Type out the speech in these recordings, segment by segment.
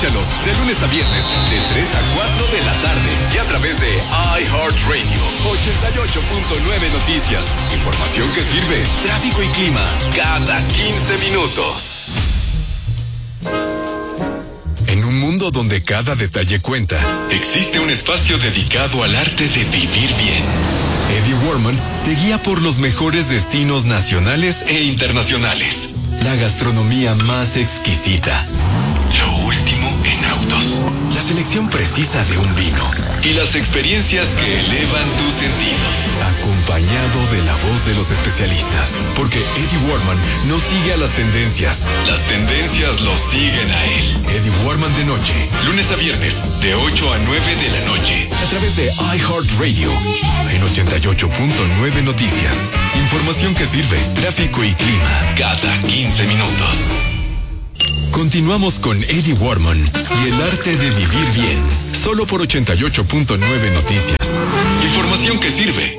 Escúchalos de lunes a viernes de 3 a 4 de la tarde y a través de iHeartRadio 88.9 Noticias. Información que sirve. Tráfico y clima cada 15 minutos. En un mundo donde cada detalle cuenta, existe un espacio dedicado al arte de vivir bien. Eddie Warman te guía por los mejores destinos nacionales e internacionales. La gastronomía más exquisita. Lo último en autos. La selección precisa de un vino. Y las experiencias que elevan tus sentidos. Acompañado de la voz de los especialistas. Porque Eddie Warman no sigue a las tendencias. Las tendencias lo siguen a él. Eddie Warman de noche. Lunes a viernes, de 8 a 9 de la noche. A través de iHeartRadio. En 88.9 Noticias. Información que sirve. Tráfico y clima. Cada 15 minutos. Continuamos con Eddie Warman y el arte de vivir bien. Solo por 88.9 Noticias. Información que sirve.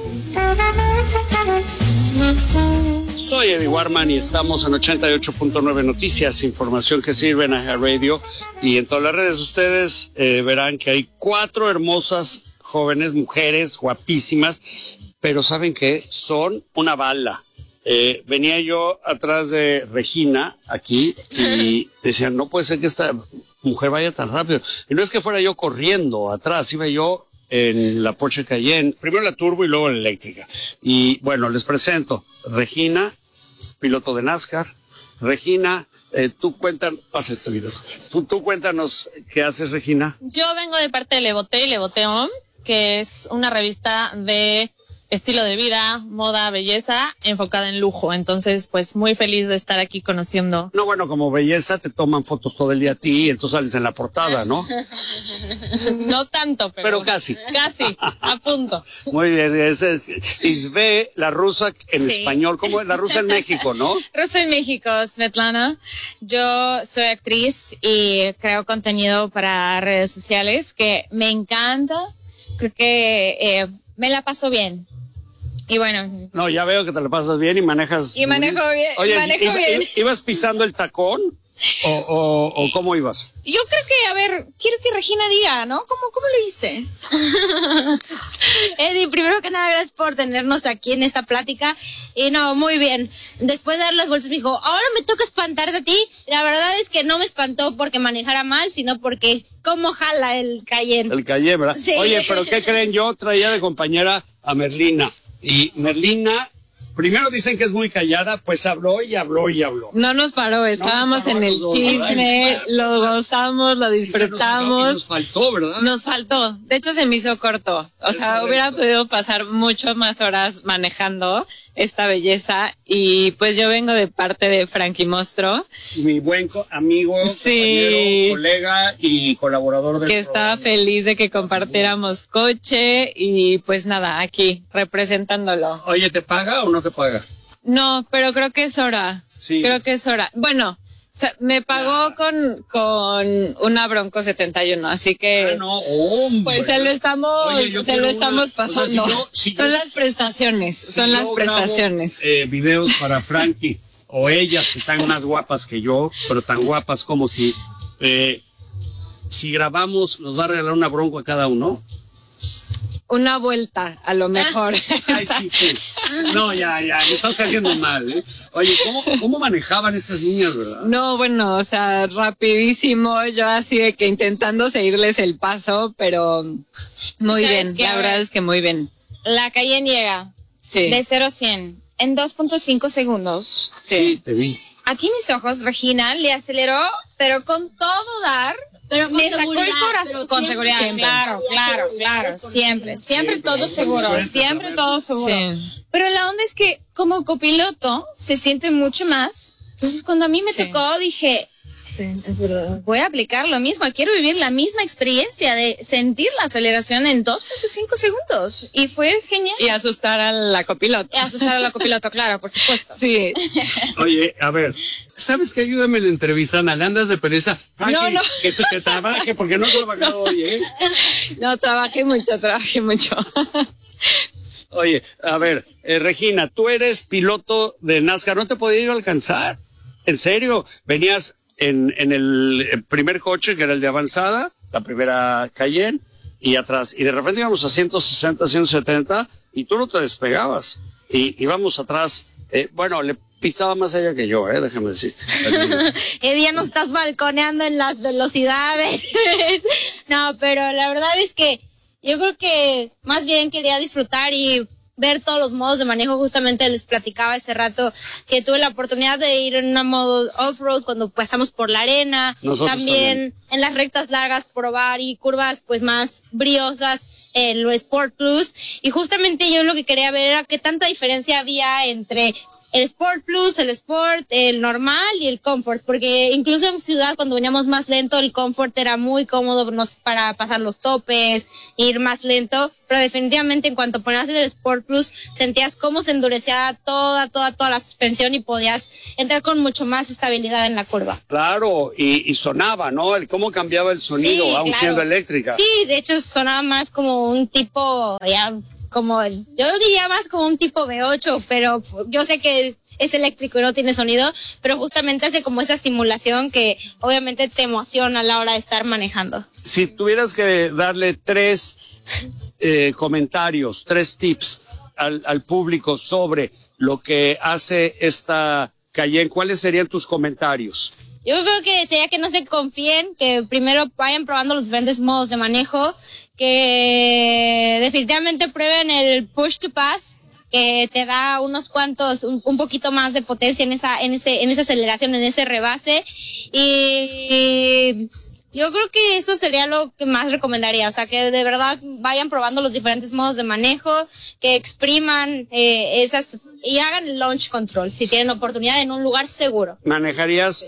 Soy Eddie Warman y estamos en 88.9 Noticias. Información que sirve en iHeartRadio. Y en todas las redes ustedes verán que hay 4 hermosas jóvenes, mujeres guapísimas. Pero ¿saben qué? Son una bala. Venía yo atrás de Regina aquí y decían, no puede ser que esta mujer vaya tan rápido. Y no es que fuera yo corriendo atrás, iba yo en la Porsche Cayenne, primero la turbo y luego la eléctrica. Y bueno, les presento, Regina, piloto de NASCAR. Regina, tú cuéntanos, pasa este video. Tú cuéntanos qué haces, Regina. Yo vengo de parte de Levoteom, que es una revista de estilo de vida, moda, belleza, enfocada en lujo. Entonces, pues muy feliz de estar aquí conociendo. No, bueno, como belleza te toman fotos todo el día a ti y entonces sales en la portada, ¿no? No tanto, pero casi. Casi, a punto. Muy bien, es Isbe, la rusa en español, ¿cómo es? La rusa en México, ¿no? Rusa en México, Svetlana. Yo soy actriz y creo contenido para redes sociales que me encanta. Creo que me la paso bien. Y bueno. No, ya veo que te la pasas bien y manejas. Y manejo bien. Oye, manejo bien. ¿ibas pisando el tacón? ¿O cómo ibas? Yo creo que, a ver, quiero que Regina diga, ¿no? ¿Cómo lo hice? Eddie, primero que nada, gracias por tenernos aquí en esta plática. Y no, muy bien. Después de dar las vueltas me dijo, ahora me toca espantarte a ti. La verdad es que no me espantó porque manejara mal, sino porque cómo jala el Cayenne. El Cayenne, ¿verdad? Sí. Oye, pero ¿qué creen? Yo traía de compañera a Merlina. Y Merlina, primero dicen que es muy callada, pues habló y habló y habló. No nos paró, estábamos en el chisme, lo gozamos, lo disfrutamos. Nos faltó, ¿verdad? Nos faltó, de hecho se me hizo corto, o sea, hubiera podido pasar mucho más horas manejando esta belleza y pues yo vengo de parte de Frankie Mostro. Mi buen amigo, sí, compañero, colega y colaborador del que estaba feliz de que compartiéramos coche y pues nada, aquí representándolo. Oye, ¿te paga o no te paga? No, pero creo que es hora. Sí. Creo que es hora. Bueno, me pagó con una Bronco 71, así que no, hombre. Pues se lo estamos pasando. O sea, son las prestaciones, son las prestaciones. Videos para Frankie o ellas que están más guapas que yo, pero tan guapas como si grabamos nos va a regalar una Bronco a cada uno. Una vuelta, a lo mejor. Ay, sí, sí. No, ya, me estás cayendo mal, ¿eh? Oye, ¿cómo manejaban estas niñas, verdad? No, bueno, o sea, rapidísimo, yo así de que intentando seguirles el paso, pero muy bien, la verdad es que muy bien. La Cayenne llega de 0 a 100 en 2.5 segundos. Sí, te vi. Aquí mis ojos, Regina le aceleró, pero con todo dar. Pero me sacó el corazón. Con seguridad, claro. Siempre todo seguro. Siempre todo seguro. Sí. Pero la onda es que como copiloto se siente mucho más. Entonces cuando a mí me tocó dije, sí, es verdad. Voy a aplicar lo mismo. Quiero vivir la misma experiencia de sentir la aceleración en 2.5 segundos. Y fue genial. Y asustar a la copiloto. Claro, por supuesto. Sí. Oye, a ver, ¿sabes qué? Ayúdame en la entrevista, andas de pereza. No. Que trabaje, porque no he trabajado hoy, ¿eh? No, trabajé mucho. Oye, a ver, Regina, tú eres piloto de NASCAR, ¿no te podía ir a alcanzar? ¿En serio? Venías en el primer coche, que era el de avanzada, la primera Cayenne, y atrás. Y de repente íbamos a 160, 170, y tú no te despegabas. Y íbamos atrás. Bueno, le pisaba más allá que yo, déjame decirte. Eddie, ya no estás balconeando en las velocidades. No, pero la verdad es que yo creo que más bien quería disfrutar y ver todos los modos de manejo. Justamente les platicaba hace rato que tuve la oportunidad de ir en un modo off-road cuando pasamos por la arena. También en las rectas largas probar y curvas pues más briosas, lo Sport Plus. Y justamente yo lo que quería ver era qué tanta diferencia había entre el Sport Plus, el Sport, el normal y el Comfort, porque incluso en ciudad cuando veníamos más lento el Comfort era muy cómodo para pasar los topes, ir más lento, pero definitivamente en cuanto ponías el Sport Plus sentías cómo se endurecía toda la suspensión y podías entrar con mucho más estabilidad en la curva. Claro, y sonaba, ¿no? Cómo cambiaba el sonido, sí, aún claro, siendo eléctrica. Sí, de hecho sonaba más como un tipo, yo diría más como un tipo V8, pero yo sé que es eléctrico y no tiene sonido, pero justamente hace como esa simulación que obviamente te emociona a la hora de estar manejando. Si tuvieras que darle 3 comentarios, 3 tips al público sobre lo que hace esta Cayenne, ¿cuáles serían tus comentarios? Yo creo que sería que no se confíen, que primero vayan probando los diferentes modos de manejo, que definitivamente prueben el push to pass, que te da unos cuantos, un poquito más de potencia en esa aceleración, en ese rebase. Y yo creo que eso sería lo que más recomendaría, o sea, que de verdad vayan probando los diferentes modos de manejo, que expriman y hagan el launch control si tienen oportunidad en un lugar seguro. ¿Manejarías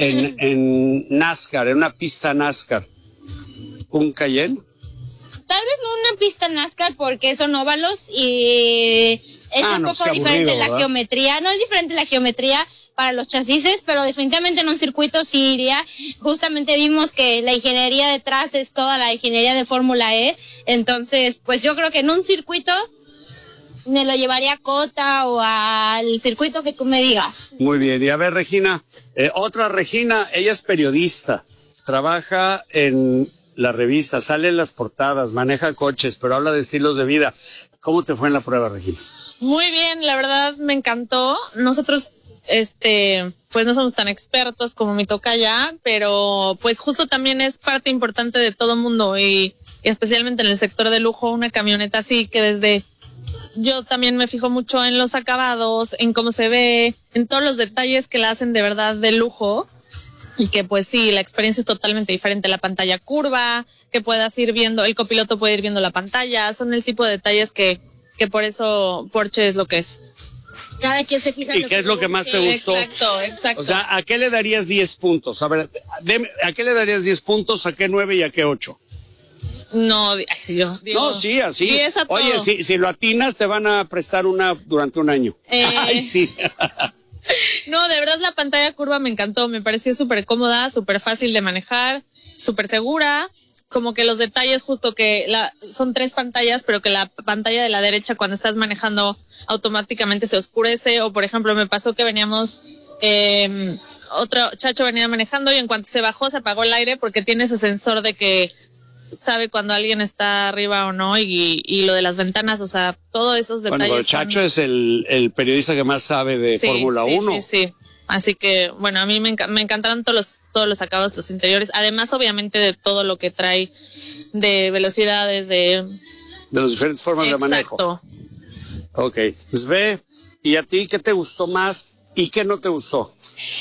en NASCAR, en una pista NASCAR, un Cayenne? Tal vez no una pista NASCAR porque son óvalos y es un poco diferente la geometría. No es diferente la geometría para los chasis, pero definitivamente en un circuito sí iría. Justamente vimos que la ingeniería detrás es toda la ingeniería de Fórmula E. Entonces, pues yo creo que en un circuito me lo llevaría a Cota o al circuito que tú me digas. Muy bien. Y a ver, Regina, otra Regina, ella es periodista, trabaja en la revista, sale en las portadas, maneja coches, pero habla de estilos de vida. ¿Cómo te fue en la prueba, Regina? Muy bien, la verdad me encantó. Nosotros, pues no somos tan expertos como mi tocaya, pero pues justo también es parte importante de todo mundo y especialmente en el sector de lujo, una camioneta así que yo también me fijo mucho en los acabados, en cómo se ve, en todos los detalles que la hacen de verdad de lujo. Y que pues sí, la experiencia es totalmente diferente. La pantalla curva, que puedas ir viendo, el copiloto puede ir viendo la pantalla, son el tipo de detalles que por eso Porsche es lo que es. Cada quien se fija. ¿Y qué es lo que más te gustó? Exacto. O sea, ¿a qué le darías 10 puntos? A ver, ¿a qué le darías 10 puntos? ¿A qué 9 y a qué 8? No, así yo. No, sí, así. 10 a todo. Oye, si lo atinas, te van a prestar una durante un año. Ay, sí. No, de verdad la pantalla curva me encantó, me pareció súper cómoda, súper fácil de manejar, súper segura, como que los detalles justo que son 3 pantallas, pero que la pantalla de la derecha cuando estás manejando automáticamente se oscurece, o por ejemplo me pasó que veníamos, otro chacho venía manejando y en cuanto se bajó se apagó el aire porque tiene ese sensor de que sabe cuando alguien está arriba o no y lo de las ventanas, o sea, todos esos detalles. Bueno, Chacho es el periodista que más sabe de Fórmula 1. Sí. Así que, bueno, a mí me encantaron todos los acabados, los interiores, además obviamente de todo lo que trae de velocidades, de las diferentes formas de manejo. Exacto. Ok, Sve, ¿y a ti qué te gustó más y qué no te gustó?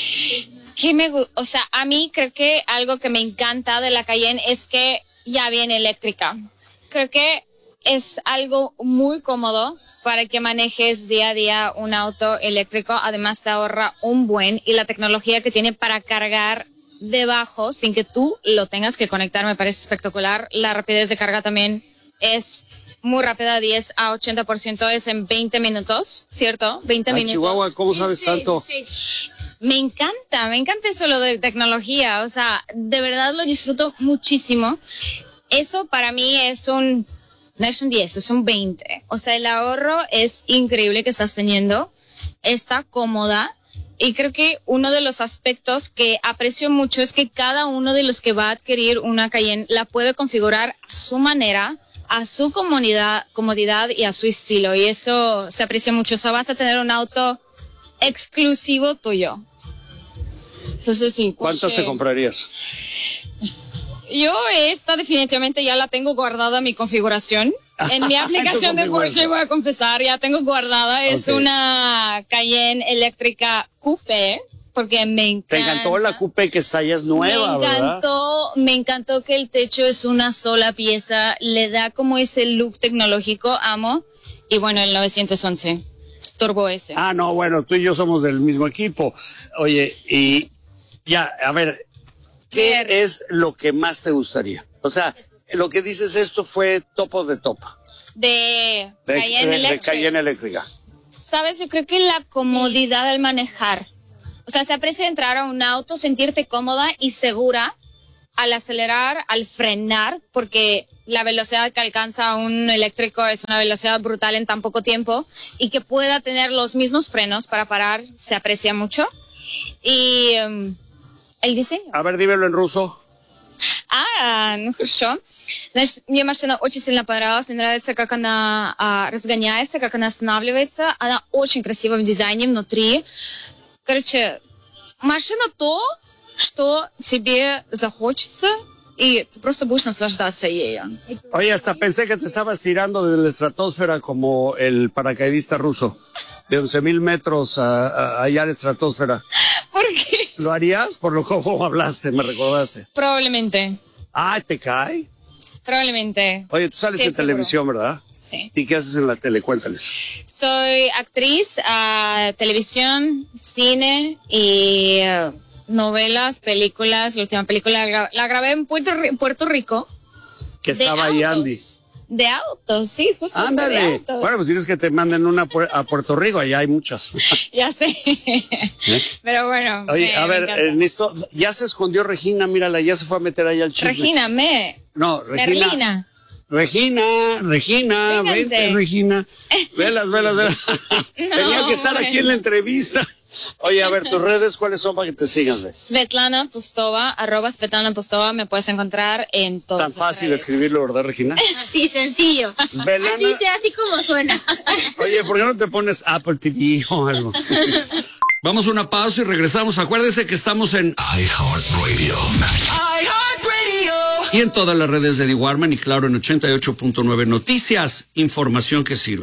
O sea, a mí creo que algo que me encanta de la Cayenne es que ya viene eléctrica. Creo que es algo muy cómodo para que manejes día a día un auto eléctrico. Además te ahorra un buen, y la tecnología que tiene para cargar debajo sin que tú lo tengas que conectar me parece espectacular. La rapidez de carga también es muy rápida, 10 a 80% es en 20 minutos, ¿cierto? 20 minutos. Chihuahua, ¿cómo sabes tanto? Sí. Me encanta eso lo de tecnología, o sea, de verdad lo disfruto muchísimo. Eso para mí no es un 10, es un 20. O sea, el ahorro es increíble que estás teniendo, está cómoda Y creo que uno de los aspectos que aprecio mucho es que cada uno de los que va a adquirir una Cayenne la puede configurar a su manera, a su comodidad y a su estilo. Y eso se aprecia mucho. O sea, vas a tener un auto exclusivo tuyo. Entonces sí. ¿Cuántas te comprarías? Yo esta definitivamente ya la tengo guardada mi configuración. En mi aplicación de Porsche, voy a confesar, ya tengo guardada. Es una Cayenne eléctrica coupé, porque me encanta. Te encantó la coupé que está, ya es nueva, ¿verdad? Me encantó que el techo es una sola pieza, le da como ese look tecnológico, amo. Y bueno, el 911 Turbo S. Ah, no, bueno, tú y yo somos del mismo equipo. Oye, y ya, a ver, ¿qué es lo que más te gustaría? O sea, lo que dices, esto fue top of the top. De Cayenne eléctrica. Sabes, yo creo que la comodidad al manejar. O sea, se aprecia entrar a un auto, sentirte cómoda y segura al acelerar, al frenar, porque la velocidad que alcanza un eléctrico es una velocidad brutal en tan poco tiempo, y que pueda tener los mismos frenos para parar se aprecia mucho. Y el diseño. A ver, dímelo en ruso. Ну хорошо. Значит, мне машина очень сильно понравилась. Мне нравится, как она разгоняется, как она останавливается. Она очень красива в дизайне внутри. Короче, машина то, что тебе захочется, y tú просто будешь наслаждаться ею. Oye, hasta pensé que te estabas tirando de la estratosfera como el paracaidista ruso, de 11,000 metros allá en la estratosfera. ¿Por qué? ¿Lo harías? Por lo como hablaste, me recordaste. Probablemente. Ah, ¿te cae? Probablemente. Oye, tú sales en televisión, ¿verdad? Sí. ¿Y qué haces en la tele? Cuéntales. Soy actriz, televisión, cine y novelas, películas. La última película la grabé en Puerto Rico. Que estaba ahí Andy. De autos, sí, justo. Ándale. De autos. Bueno, pues tienes que te manden una a Puerto Rico, allá hay muchas. Ya sé. Pero bueno. Oye, a ver, Ernesto, ya se escondió Regina, mírala, ya se fue a meter ahí al chisme. No, Regina. Regina, vente, Regina. Velas. Tenía que estar aquí en la entrevista. Oye, a ver, tus redes, ¿cuáles son para que te sigan? Svetlana Pustova, @Svetlana Pustova, me puedes encontrar en todas Tan fácil escribirlo, ¿verdad, Regina? Sí, sencillo. Así como suena. Oye, ¿por qué no te pones Apple TV o algo? Vamos a una pausa y regresamos. Acuérdense que estamos en iHeartRadio. Y en todas las redes de Eddie Warman y claro, en 88.9 Noticias, información que sirve.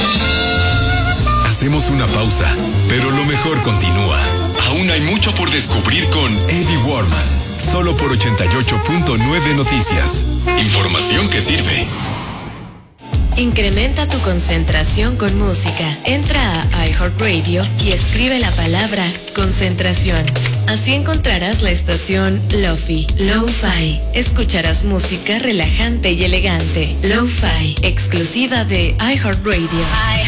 Hacemos una pausa, pero lo mejor continúa. Aún hay mucho por descubrir con Eddie Warman. Solo por 88.9 Noticias. Información que sirve. Incrementa tu concentración con música. Entra a iHeartRadio y escribe la palabra concentración. Así encontrarás la estación Lo-Fi, Lo-Fi. Escucharás música relajante y elegante. Lo-Fi, exclusiva de iHeartRadio.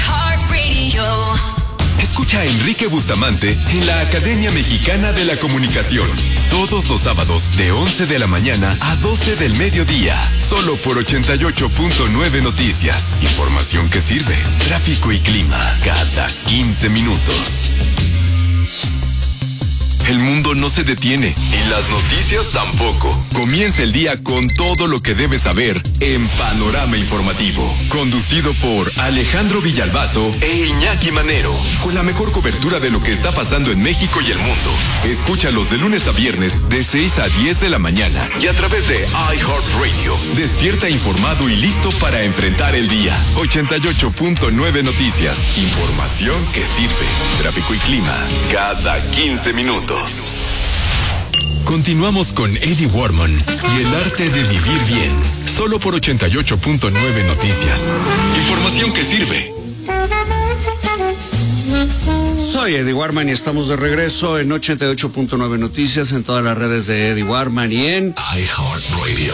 Escucha a Enrique Bustamante en la Academia Mexicana de la Comunicación. Todos los sábados de 11 de la mañana a 12 del mediodía. Solo por 88.9 Noticias. Información que sirve. Tráfico y clima cada 15 minutos. El mundo no se detiene y las noticias tampoco. Comienza el día con todo lo que debes saber en Panorama Informativo. Conducido por Alejandro Villalbazo e Iñaki Manero. Con la mejor cobertura de lo que está pasando en México y el mundo. Escúchalos de lunes a viernes de 6 a 10 de la mañana. Y a través de iHeartRadio. Despierta informado y listo para enfrentar el día. 88.9 Noticias. Información que sirve. Tráfico y clima cada 15 minutos. Continuamos con Eddie Warman y el arte de vivir bien. Solo por 88.9 Noticias. Información que sirve. Soy Eddie Warman y estamos de regreso en 88.9 Noticias, en todas las redes de Eddie Warman y en iHeartRadio.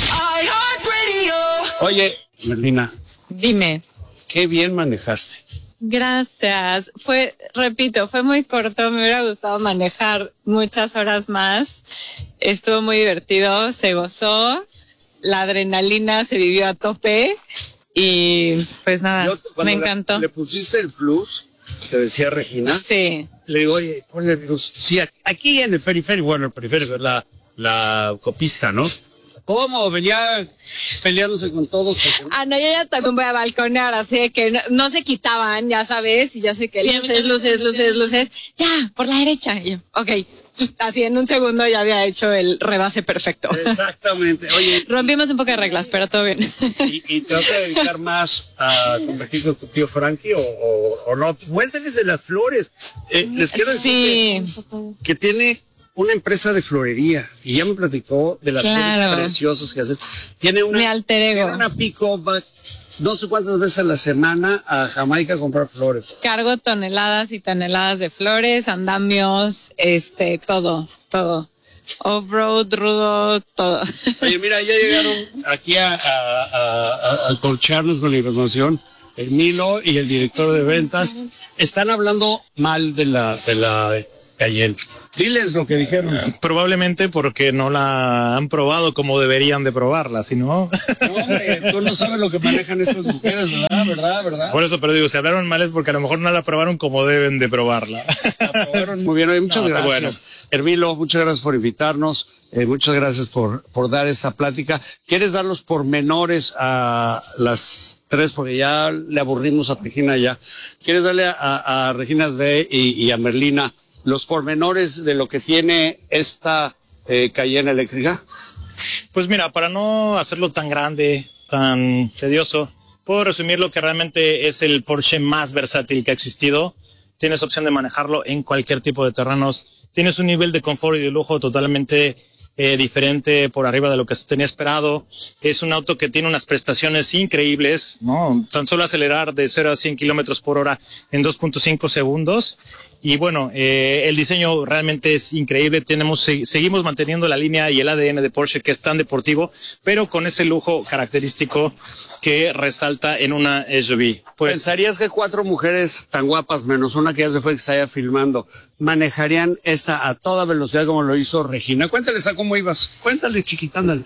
Oye, Merlina. Dime. Qué bien manejaste. Gracias. Repito, fue muy corto. Me hubiera gustado manejar muchas horas más. Estuvo muy divertido, se gozó. La adrenalina se vivió a tope. Y pues nada, me encantó. ¿Le pusiste el flux? ¿Te decía Regina? Sí. le digo, oye, ponle luz. Sí, aquí en el periférico, bueno, el periférico es la copista, ¿no? ¿Cómo? Venía peleándose con todos. No, yo ya también voy a balconear, así que no se quitaban, ya sabes, y ya sé que luces, ya, por la derecha. Y yo, ok, así en un segundo ya había hecho el rebase perfecto. Exactamente. Oye, rompimos un poco de reglas, pero todo bien. ¿Y te vas a dedicar más a competir con tu tío Frankie o no? Muéstrales de las flores. Les quiero decir que tiene una empresa de florería y ya me platicó de las flores preciosas que hace. Tiene una, mi alter ego. Tiene una pick-up, no sé cuántas veces a la semana a Jamaica a comprar flores. Cargo toneladas y toneladas de flores, andamios, todo. Off-road, rudo, todo. Oye, mira, ya llegaron aquí a colcharnos con la información. El Milo y el director de ventas están hablando mal de la Cayenne. Diles lo que dijeron. Probablemente porque no la han probado como deberían de probarla, si no... No, hombre, tú no sabes lo que manejan estas mujeres, ¿verdad? Por eso, pero digo, si hablaron mal es porque a lo mejor no la probaron como deben de probarla. La probaron muy bien. Oye, muchas gracias. Bueno. Hermilo, muchas gracias por invitarnos. Muchas gracias por dar esta plática. ¿Quieres dar los pormenores a las tres? Porque ya le aburrimos a Regina ya. ¿Quieres darle a Regina D y a Merlina los pormenores de lo que tiene esta Cayenne eléctrica? Pues mira, para no hacerlo tan grande, tan tedioso, puedo resumir lo que realmente es el Porsche más versátil que ha existido. Tienes opción de manejarlo en cualquier tipo de terrenos. Tienes un nivel de confort y de lujo totalmente diferente, por arriba de lo que se tenía esperado. Es un auto que tiene unas prestaciones increíbles, ¿no? Tan solo acelerar de 0 a 100 kilómetros por hora en 2.5 segundos. Y bueno, el diseño realmente es increíble. Seguimos manteniendo la línea y el ADN de Porsche, que es tan deportivo, pero con ese lujo característico que resalta en una SUV. Pues, ¿pensarías que 4 mujeres tan guapas, menos una que ya se fue, que está allá filmando, manejarían esta a toda velocidad como lo hizo Regina? Cuéntales a cómo ibas. Cuéntale, chiquita, ándale.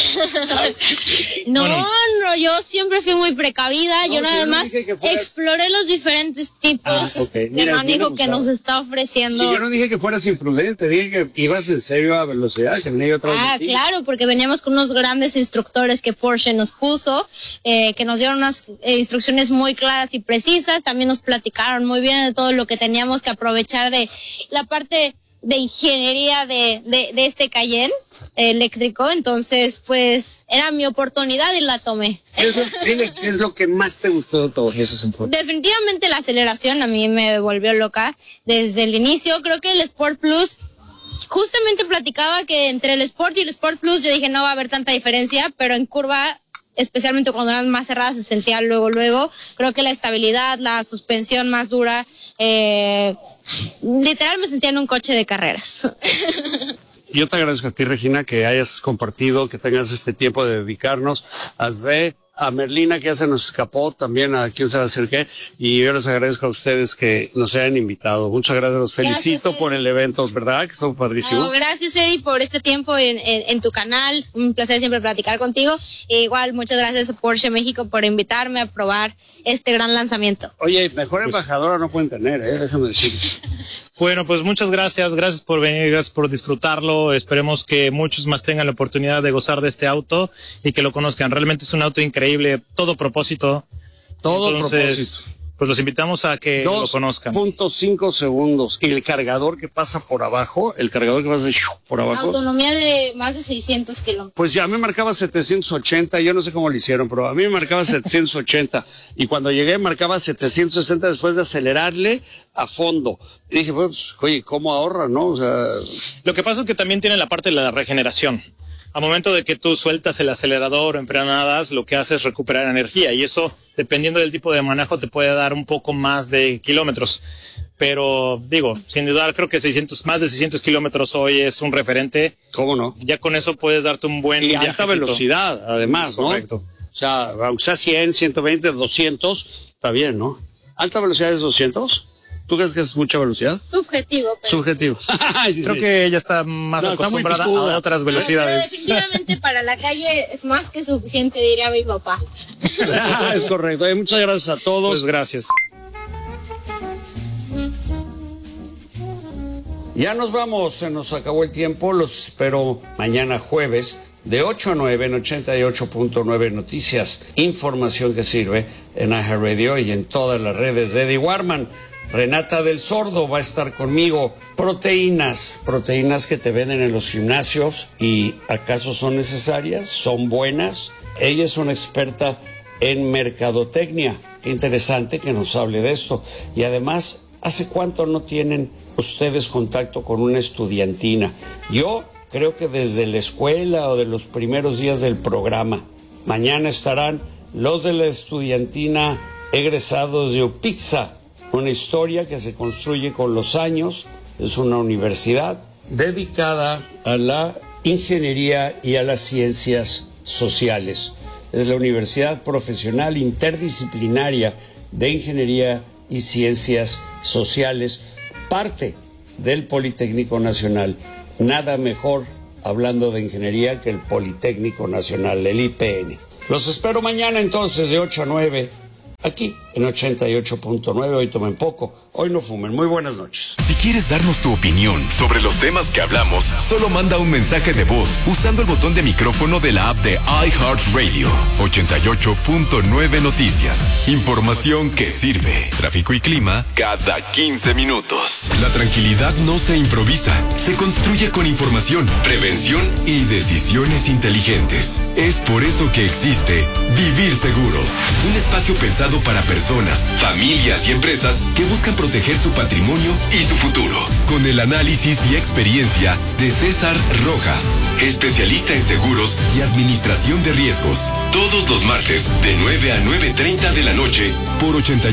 No, yo siempre fui muy precavida. Yo nada más exploré los diferentes tipos de manejo que nos está ofreciendo. Sí, yo no dije que fueras imprudente, dije que ibas en serio a velocidad, que venía otra vez. Claro, porque veníamos con unos grandes instructores que Porsche nos puso, que nos dieron unas instrucciones muy claras y precisas. También nos platicaron muy bien de todo lo que teníamos que aprovechar de la parte de ingeniería de este Cayenne eléctrico. Entonces, pues, era mi oportunidad y la tomé. Dile, ¿qué es lo que más te gustó de todo eso? Definitivamente la aceleración a mí me volvió loca desde el inicio. Creo que el Sport Plus, justamente platicaba que entre el Sport y el Sport Plus yo dije no va a haber tanta diferencia, pero en curva, especialmente cuando eran más cerradas, se sentía luego. Creo que la estabilidad, la suspensión más dura, literal me sentía en un coche de carreras. Yo te agradezco a ti, Regina, que hayas compartido, que tengas este tiempo de dedicarnos. A Merlina, que ya se nos escapó, también a quién sabe hacer qué, y yo les agradezco a ustedes que nos hayan invitado. Muchas gracias, los felicito por el evento, ¿verdad? Que son padrísimos. No, gracias, Eddie, por este tiempo en tu canal. Un placer siempre platicar contigo. E igual, muchas gracias a Porsche México por invitarme a probar este gran lanzamiento. Oye, mejor embajadora no pueden tener, déjame decirles. Bueno, pues muchas gracias por venir, gracias por disfrutarlo. Esperemos que muchos más tengan la oportunidad de gozar de este auto y que lo conozcan. Realmente es un auto increíble, todo propósito. Entonces, pues los invitamos a que lo conozcan. 2.5 segundos. Y el cargador que pasa por abajo, por abajo. Autonomía de más de 600 kilómetros. Pues ya me marcaba 780, yo no sé cómo lo hicieron, pero a mí me marcaba 780. Y cuando llegué marcaba 760 después de acelerarle a fondo. Y dije, pues, oye, ¿cómo ahorra, no? O sea, lo que pasa es que también tiene la parte de la regeneración. A momento de que tú sueltas el acelerador en frenadas, lo que hace es recuperar energía, y eso, dependiendo del tipo de manejo, te puede dar un poco más de kilómetros. Pero digo, sin dudar, creo que más de 600 kilómetros hoy es un referente. ¿Cómo no? Ya con eso puedes darte un buen y alta velocidad, además, ¿no? Correcto. O sea, aunque sea 100, 120, 200, está bien, ¿no? ¿Alta velocidad es 200? ¿Tú crees que es mucha velocidad? Subjetivo. Pero... Subjetivo. Creo que ella está más acostumbrada a otras velocidades. Pero definitivamente para la calle es más que suficiente, diría mi papá. Es correcto. Muchas gracias a todos. Pues gracias. Ya nos vamos, se nos acabó el tiempo, los espero mañana jueves de 8 a 9 en 88.9 Noticias, información que sirve en iHeartRadio y en todas las redes de Eddie Warman. Renata del Sordo va a estar conmigo. Proteínas que te venden en los gimnasios, ¿y acaso son necesarias? ¿Son buenas? Ella es una experta en mercadotecnia. Qué interesante que nos hable de esto. Y además, ¿hace cuánto no tienen ustedes contacto con una estudiantina? Yo creo que desde la escuela o de los primeros días del programa. Mañana estarán los de la estudiantina egresados de UPIXA, una historia que se construye con los años. Es una universidad dedicada a la ingeniería y a las ciencias sociales. Es la Universidad Profesional Interdisciplinaria de Ingeniería y Ciencias Sociales, parte del Politécnico Nacional. Nada mejor, hablando de ingeniería, que el Politécnico Nacional, el IPN. Los espero mañana entonces de 8 a 9, aquí en 88.9. Hoy tomen poco, hoy no fumen. Muy buenas noches. Si quieres darnos tu opinión sobre los temas que hablamos, solo manda un mensaje de voz usando el botón de micrófono de la app de iHeartRadio. 88.9 Noticias. Información que sirve. Tráfico y clima cada 15 minutos. La tranquilidad no se improvisa, se construye con información, prevención y decisiones inteligentes. Es por eso que existe Vivir Seguros, un espacio pensado para personas, familias y empresas que buscan proteger su patrimonio y su futuro. Con el análisis y experiencia de César Rojas, especialista en seguros y administración de riesgos. Todos los martes de 9 a 9:30 de la noche por 80.